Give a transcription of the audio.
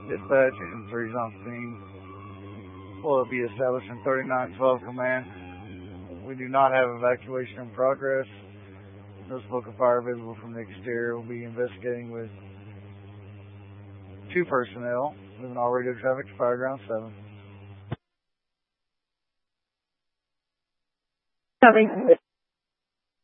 Dispatch and 3's on scene. Will be established in 3912 command. We do not have evacuation in progress. No smoke or fire visible from the exterior. We'll be investigating with 2 personnel. Moving all radio traffic to Fireground 7. Copy.